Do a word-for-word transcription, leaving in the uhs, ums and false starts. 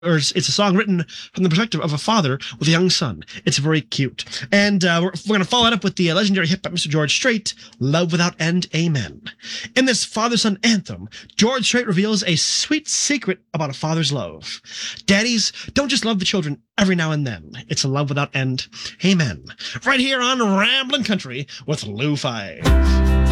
or it's, it's a song written from the perspective of a father with a young son. It's very cute. And uh, we're, we're going to follow it up with the uh, legendary hit by Mister George Strait, Love Without End, Amen. In this father-son anthem, George Strait reveals a sweet secret about a father's love. Daddies, don't just love the children every now and then. It's a love without end, amen. Right here on Ramblin' Country with Lu-Fi.